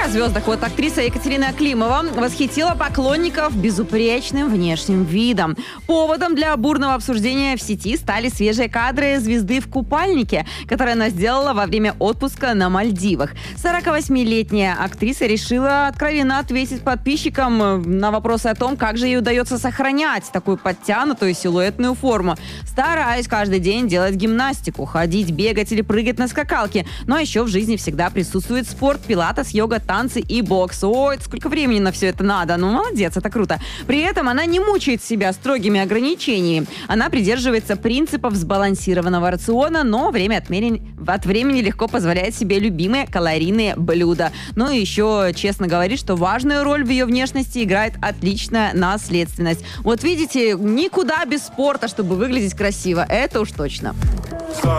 звездах. Вот актриса Екатерина Климова восхитила поклонников безупречным внешним видом. Поводом для бурного обсуждения в сети стали свежие кадры звезды в купальнике, которые она сделала во время отпуска на Мальдивах. 48-летняя актриса решила откровенно ответить подписчикам на вопросы о том, как же ей удается сохранять такую подтянутую силуэтную форму. Стараюсь каждый день делать гимнастику, ходить, бегать или прыгать на скакалке. Но еще в жизни всегда присутствует спорт, пилатес, йога, танцы и бокс. Ой, сколько времени на все это надо. Ну, молодец, это круто. При этом она не мучает себя строгими ограничениями. Она придерживается принципов сбалансированного рациона, но время от времени легко позволяет себе любимые калорийные блюда. Ну и еще честно говорит, что важную роль в ее внешности играет отличная наследственность. Вот видите, никуда без спорта, чтобы выглядеть красиво. Это уж точно.